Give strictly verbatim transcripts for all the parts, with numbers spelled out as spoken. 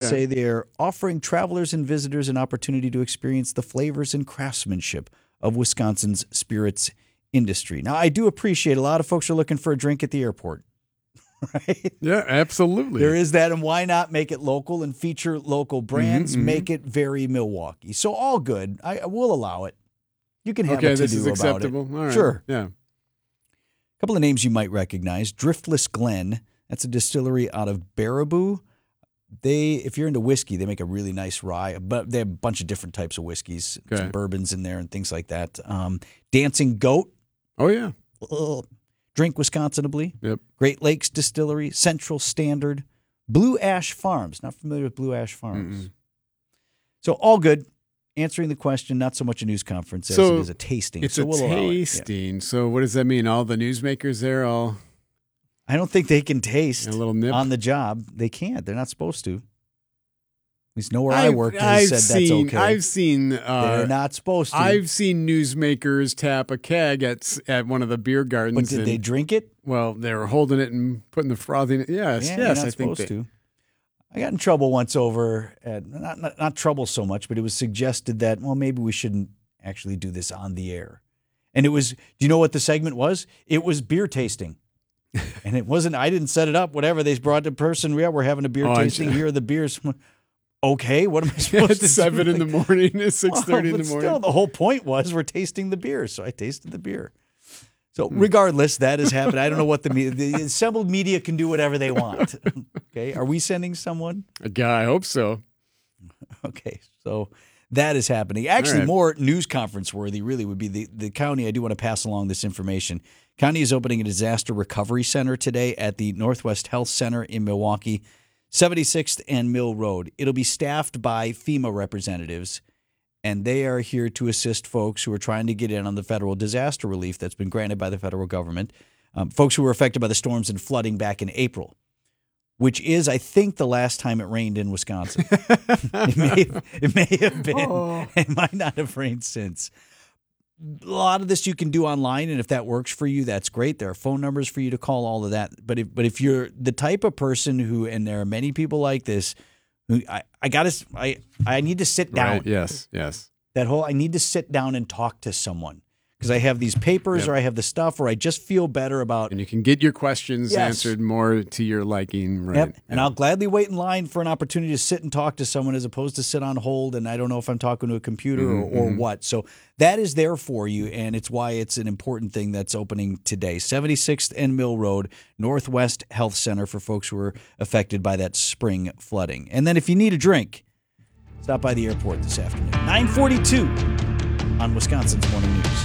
say they're offering travelers and visitors an opportunity to experience the flavors and craftsmanship of Wisconsin's spirits industry. Now, I do appreciate a lot of folks are looking for a drink at the airport. Right? Yeah, absolutely. There is that, and why not make it local and feature local brands, mm-hmm. make it very Milwaukee. So all good. I, I will allow it. You can have okay, a to-do this is about acceptable. it. All right. Sure. Yeah. A couple of names you might recognize. Driftless Glen. That's a distillery out of Baraboo. They, if you're into whiskey, they make a really nice rye, but they have a bunch of different types of whiskeys, okay. some bourbons in there and things like that. Um, Dancing Goat. Oh, yeah. Uh, Drink Wisconsinably. Yep. Great Lakes Distillery, Central Standard, Blue Ash Farms. Not familiar with Blue Ash Farms. Mm-mm. So all good. Answering the question, not so much a news conference as so it is a tasting. It's so a we'll tasting. Yeah. So what does that mean? All the newsmakers there all... I don't think they can taste a little nip? on the job. They can't. They're not supposed to. At least nowhere I I've, worked has I've said seen, that's okay. I've seen. Uh, They're not supposed to. I've seen newsmakers tap a keg at at one of the beer gardens. But did and, they drink it? Well, they were holding it and putting the froth in it. Yes, Yeah, yes, you're not I think supposed they, to. I got in trouble once over at not, not not trouble so much, but it was suggested that well maybe we shouldn't actually do this on the air. And it was. Do you know what the segment was? It was beer tasting. And it wasn't. I didn't set it up. Whatever they brought the person. Yeah, we're having a beer oh, tasting. Here are the beers. Okay, what am I supposed It's to seven do? in the morning. It's six thirty well, in the morning. Still, the whole point was we're tasting the beer, so I tasted the beer. So regardless, that has happened. I don't know what the media, the assembled media can do whatever they want. Okay, are we sending someone? A guy, I hope so. Okay, so that is happening. Actually, right. more news conference worthy really would be the, the county. I do want to pass along this information. County is opening a disaster recovery center today at the Northwest Health Center in Milwaukee, seventy-sixth and Mill Road. It'll be staffed by FEMA representatives, and they are here to assist folks who are trying to get in on the federal disaster relief that's been granted by the federal government, um, folks who were affected by the storms and flooding back in April, which is, I think, the last time it rained in Wisconsin. it, may have, it may have been. Oh. It might not have rained since. A lot of this you can do online, and if that works for you, that's great. There are phone numbers for you to call, all of that. But if but if you're the type of person who, and there are many people like this, who I, I gotta I I need to sit down. Right. Yes, yes. That whole I need to sit down and talk to someone. Because I have these papers, yep. or I have the stuff, or I just feel better about. And you can get your questions yes. answered more to your liking, right? Yep. Yep. And I'll gladly wait in line for an opportunity to sit and talk to someone as opposed to sit on hold. And I don't know if I'm talking to a computer mm-hmm. or, or what. So that is there for you, and it's why it's an important thing that's opening today. seventy-sixth and Mill Road, Northwest Health Center for folks who are affected by that spring flooding. And then if you need a drink, stop by the airport this afternoon. nine forty-two on Wisconsin's Morning News.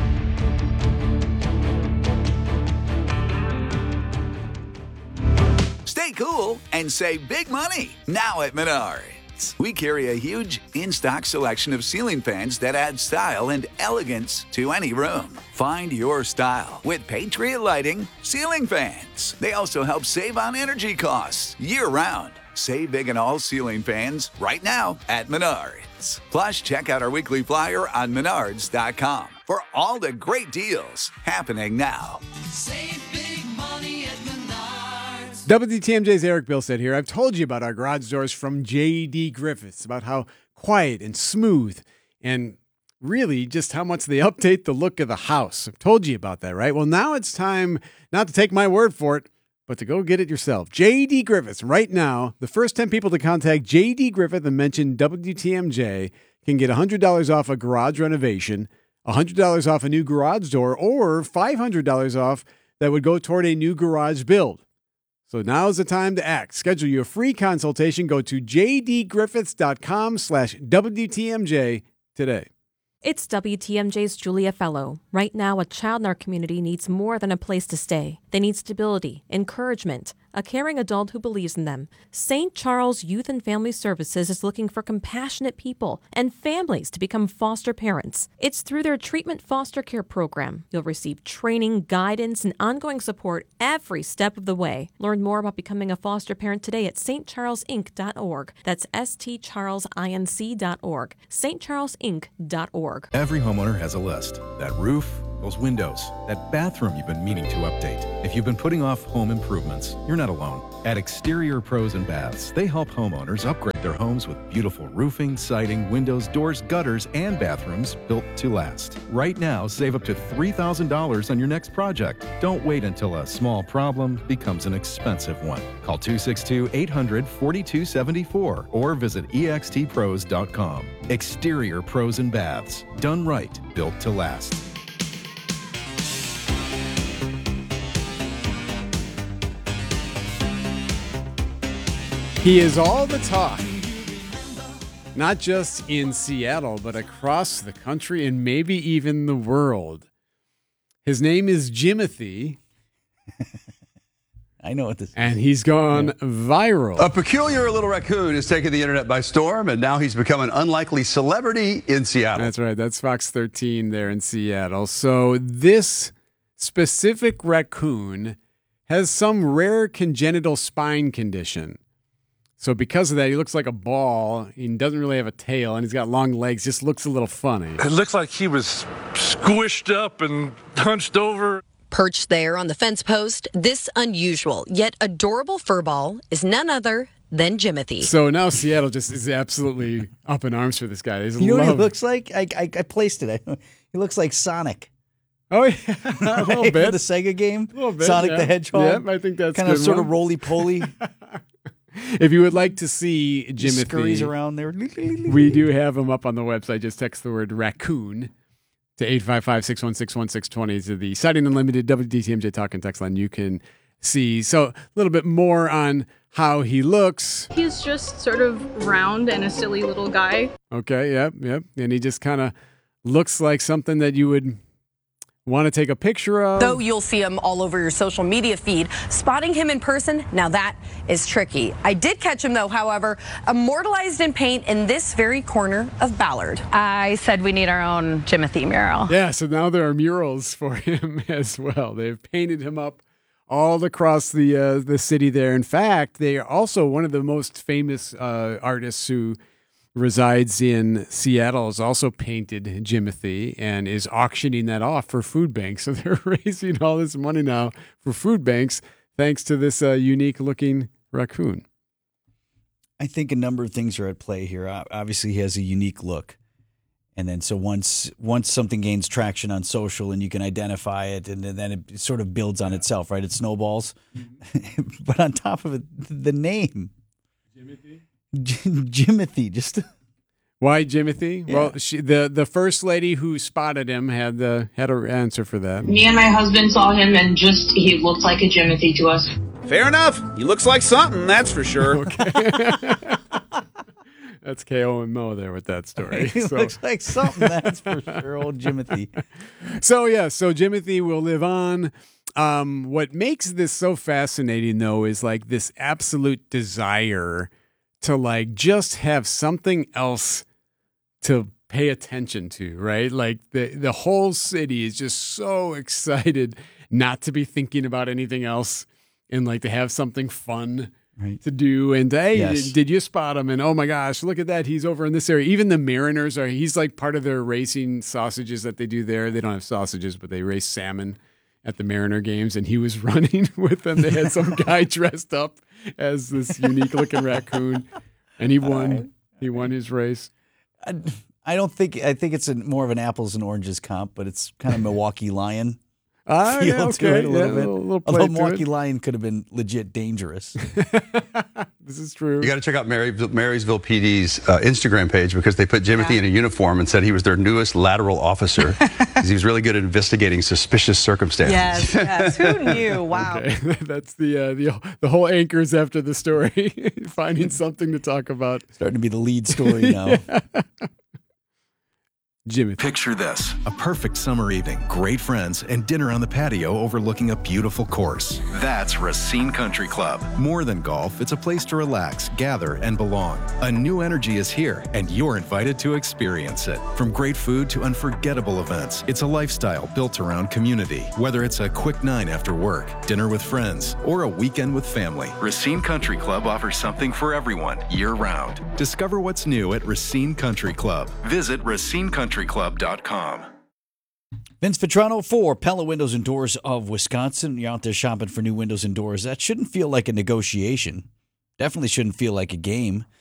Stay cool and save big money now at Menards. We carry a huge in-stock selection of ceiling fans that add style and elegance to any room. Find your style with Patriot Lighting ceiling fans. They also help save on energy costs year-round. Save big on all ceiling fans right now at Menards. Plus, check out our weekly flyer on menards dot com for all the great deals happening now. Save big money at Menards. W T M J's Eric Bilstead here. I've told you about our garage doors from J D. Griffiths, about how quiet and smooth and really just how much they update the look of the house. I've told you about that, right? Well, now it's time not to take my word for it, but to go get it yourself. J D. Griffiths, right now, the first ten people to contact J D. Griffith and mention W T M J can get one hundred dollars off a garage renovation, one hundred dollars off a new garage door, or five hundred dollars off that would go toward a new garage build. So now's the time to act. Schedule your free consultation. Go to jdgriffiths.com slash WTMJ today. It's W T M J's Julia Fellow. Right now, a child in our community needs more than a place to stay. They need stability, encouragement, a caring adult who believes in them. Saint Charles Youth and Family Services is looking for compassionate people and families to become foster parents. It's through their treatment foster care program. You'll receive training, guidance, and ongoing support every step of the way. Learn more about becoming a foster parent today at s t charles inc dot org. That's s t charles inc dot org. s t charles inc dot org. Every homeowner has a list. That roof, those windows, that bathroom you've been meaning to update. If you've been putting off home improvements, you're not alone. At Exterior Pros and Baths, they help homeowners upgrade their homes with beautiful roofing, siding, windows, doors, gutters, and bathrooms built to last. Right now, save up to three thousand dollars on your next project. Don't wait until a small problem becomes an expensive one. Call two six two, eight hundred, four two seven four or visit E X T pros dot com. Exterior Pros and Baths. Done right, built to last. He is all the talk, not just in Seattle, but across the country and maybe even the world. His name is Jimothy. I know what this is. And he's gone yeah. viral. A peculiar little raccoon has taken the internet by storm, and now he's become an unlikely celebrity in Seattle. That's right. That's Fox thirteen there in Seattle. So this specific raccoon has some rare congenital spine condition. So because of that, he looks like a ball. He doesn't really have a tail, and he's got long legs. Just looks a little funny. It looks like he was squished up and hunched over. Perched there on the fence post, this unusual yet adorable furball is none other than Jimothy. So now Seattle just is absolutely up in arms for this guy. They You know love... what he looks like? I, I, I placed it. I, he looks like Sonic. Oh, yeah. a little bit. For the Sega game. A little bit, Sonic yeah. the Hedgehog. Yep, I think that's kind of good sort one. of roly-poly. If you would like to see Jimothy, scurries around there. We do have him up on the website. Just text the word raccoon to eight five five, six one six, one six two zero to the Sighting Unlimited W D T M J Talk and Text line. You can see so a little bit more on how he looks. He's just sort of round and a silly little guy. Okay, yep, yep. And he just kind of looks like something that you would want to take a picture of. Though you'll see him all over your social media feed, spotting him in person, now that is tricky. I did catch him though, however, immortalized in paint in this very corner of Ballard. I said we need our own Jimothy mural. Yeah, so now there are murals for him as well. They've painted him up all across the uh, the city there. In fact, they are also one of the most famous uh, artists who resides in Seattle has also painted Jimothy and is auctioning that off for food banks. So they're raising all this money now for food banks thanks to this uh, unique looking raccoon. I think a number of things are at play here. Obviously, he has a unique look. And then so once once something gains traction on social and you can identify it, and then it sort of builds on itself, right? It snowballs. Mm-hmm. But on top of it, the name. Jimothy? Jimothy, just why Jimothy? Yeah. Well, she, the the first lady who spotted him had the had an answer for that. Me and my husband saw him and just, he looked like a Jimothy to us. Fair enough. He looks like something, that's for sure. Okay. That's K O and Mo there with that story. He so. looks like something, that's for sure, old Jimothy. So, yeah, so Jimothy will live on. Um, what makes this so fascinating, though, is like this absolute desire to like just have something else to pay attention to, right? Like the, the whole city is just so excited not to be thinking about anything else and like to have something fun right. to do. And hey, yes. did, did you spot him? And oh my gosh, look at that. He's over in this area. Even the Mariners are, he's like part of their racing sausages that they do there. They don't have sausages, but they race salmon at the Mariner games. And he was running with them. They had some guy dressed up as this unique looking raccoon, and he won. Right. He won his race. I, I don't think. I think it's a, more of an apples and oranges comp, but it's kind of Milwaukee Lion. Ah, yeah, okay. To it a little yeah, bit. A little, little Although to Milwaukee it. Lion could have been legit dangerous. This is true. You got to check out Mary, Marysville P D's uh, Instagram page because they put Jimothy yeah. in a uniform and said he was their newest lateral officer because he was really good at investigating suspicious circumstances. Yes, yes. Who knew? Wow. Okay. That's the uh, the the whole anchors after the story, finding something to talk about. Starting to be the lead story now. yeah. Jimmy. Picture this, a perfect summer evening, great friends, and dinner on the patio overlooking a beautiful course. That's Racine Country Club. More than golf, it's a place to relax, gather, and belong. A new energy is here, and you're invited to experience it. From great food to unforgettable events, it's a lifestyle built around community. Whether it's a quick nine after work, dinner with friends, or a weekend with family, Racine Country Club offers something for everyone, year-round. Discover what's new at Racine Country Club. Visit racine country club dot com. Vince Vitrano for Pella Windows and Doors of Wisconsin. You're out there shopping for new windows and doors. That shouldn't feel like a negotiation. Definitely shouldn't feel like a game.